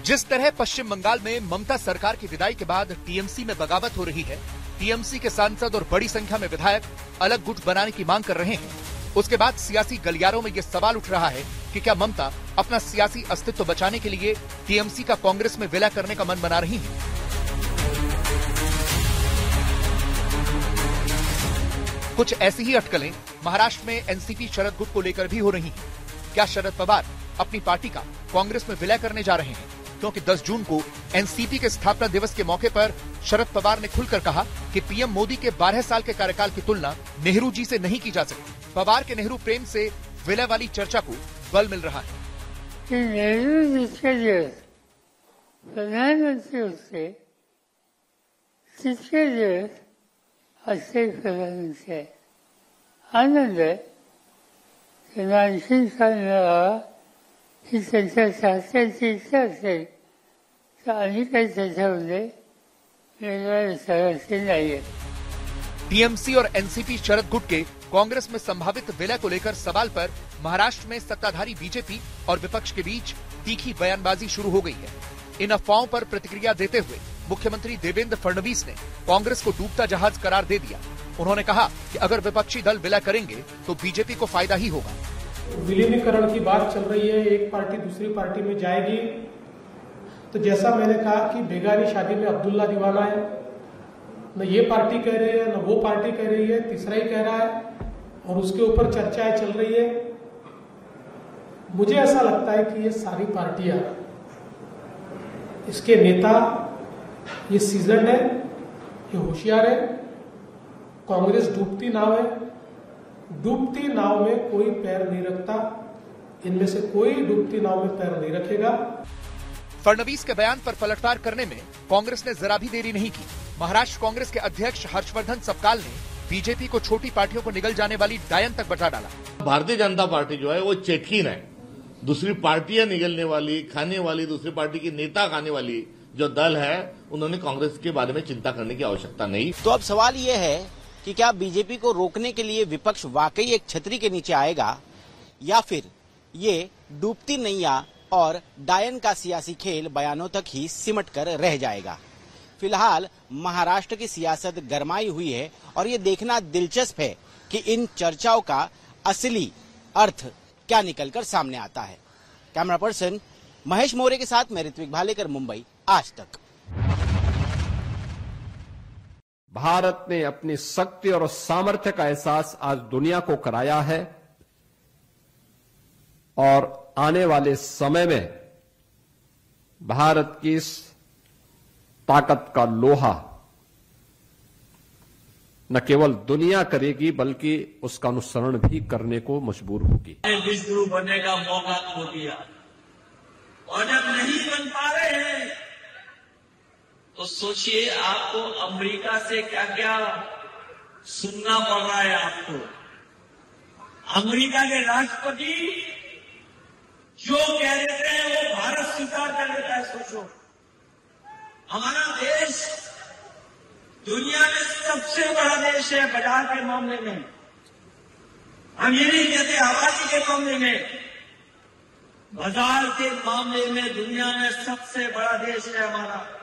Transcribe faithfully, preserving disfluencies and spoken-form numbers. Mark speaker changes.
Speaker 1: जिस तरह पश्चिम बंगाल में ममता सरकार की विदाई के बाद टीएमसी में बगावत हो रही है, टीएमसी के सांसद और बड़ी संख्या में विधायक अलग गुट बनाने की मांग कर रहे हैं, उसके बाद सियासी गलियारों में यह सवाल उठ रहा है कि क्या ममता अपना सियासी अस्तित्व बचाने के लिए टीएमसी का कांग्रेस में विलय करने का मन बना रही हैं? कुछ ऐसी ही अटकलें महाराष्ट्र में एनसीपी शरद गुट को लेकर भी हो रही हैं। क्या शरद पवार अपनी पार्टी का कांग्रेस में विलय करने जा रहे हैं? क्योंकि दस जून को एनसीपी के स्थापना दिवस के मौके पर शरद पवार ने खुलकर कहा कि पीएम मोदी के बारह साल के कार्यकाल की तुलना नेहरू जी से नहीं की जा सकती। पवार के नेहरू प्रेम से विलय वाली चर्चा को बल मिल रहा है।
Speaker 2: नेहरू जी के लिए प्रधानमंत्री उससे जिसके लिए अच्छे प्रधानमंत्री आनंद है कि नाइनटीन साल में रहा कि चर्चा चाहते चीजता से अनेक चर्चा होते मेरा से नहीं है।
Speaker 1: टीएमसी और एनसीपी शरद गुट के कांग्रेस में संभावित विलय को लेकर सवाल पर महाराष्ट्र में सत्ताधारी बीजेपी और विपक्ष के बीच तीखी बयानबाजी शुरू हो गई है। इन अफवाहों पर प्रतिक्रिया देते हुए मुख्यमंत्री देवेंद्र फडणवीस ने कांग्रेस को डूबता जहाज करार दे दिया। उन्होंने कहा कि अगर विपक्षी दल विलय करेंगे तो बीजेपी को फायदा ही होगा।
Speaker 3: विलीनीकरण की बात चल रही है, एक पार्टी दूसरी पार्टी में जाएगी, तो जैसा मैंने कहा कि बेगानी शादी में अब्दुल्ला दीवाना है, न ये पार्टी कह रही है न वो पार्टी कह रही है, तीसरा ही कह रहा है और उसके ऊपर चर्चाएं चल रही है। मुझे ऐसा लगता है कि ये सारी पार्टियां, इसके नेता ये सीजन है, ये होशियार है। कांग्रेस डूबती नाव है, डूबती नाव में कोई पैर नहीं रखता, इनमें से कोई डूबती नाव में पैर नहीं रखेगा।
Speaker 1: फडणवीस के बयान पर पलटवार करने में कांग्रेस ने जरा भी देरी नहीं की। महाराष्ट्र कांग्रेस के अध्यक्ष हर्षवर्धन सपकाल ने बीजेपी को छोटी पार्टियों को निगल जाने वाली डायन तक बता डाला।
Speaker 4: भारतीय जनता पार्टी जो है वो चेटकीन है, दूसरी पार्टियां निगलने वाली, खाने वाली, दूसरी पार्टी के नेता खाने वाली जो दल है, उन्होंने कांग्रेस के बारे में चिंता करने की आवश्यकता नहीं।
Speaker 5: तो अब सवाल ये है कि क्या बीजेपी को रोकने के लिए विपक्ष वाकई एक छतरी के नीचे आएगा या फिर ये डूबती नैया और डायन का सियासी खेल बयानों तक ही सिमट कर रह जाएगा। फिलहाल महाराष्ट्र की सियासत गरमाई हुई है और ये देखना दिलचस्प है कि इन चर्चाओं का असली अर्थ क्या निकलकर सामने आता है। कैमरा पर्सन महेश मौर्य के साथ मैं ऋत्विक भालेकर, मुंबई, आज तक।
Speaker 6: भारत ने अपनी शक्ति और सामर्थ्य का एहसास आज दुनिया को कराया है और आने वाले समय में भारत की इस ताकत का लोहा न केवल दुनिया करेगी बल्कि उसका अनुसरण भी करने को मजबूर होगी।
Speaker 7: विश्व बनने का मौका खो दिया और जब नहीं बन पा रहे हैं तो सोचिए आपको अमेरिका से क्या क्या सुनना पड़ रहा है। आपको अमेरिका के राष्ट्रपति जो कह देते हैं वो भारत स्वीकार कर लेता है। सोचो, हमारा देश दुनिया में सबसे बड़ा देश है बाजार के मामले में। हम ये नहीं कहते आबादी के मामले में, बाजार के मामले में दुनिया में सबसे बड़ा देश है हमारा।